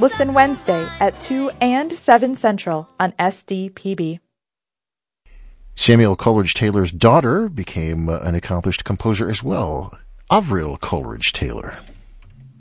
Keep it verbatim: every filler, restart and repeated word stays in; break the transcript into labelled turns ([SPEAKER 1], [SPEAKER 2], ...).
[SPEAKER 1] Listen Wednesday at two and seven Central on S D P B.
[SPEAKER 2] Samuel Coleridge Taylor's daughter became uh, an accomplished composer as well, Avril Coleridge Taylor.